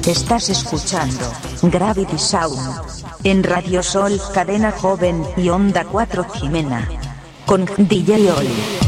Estás escuchando Gravity Sound en Radio Sol, Cadena Joven y Onda 4 Jimena. Con DJ Oli.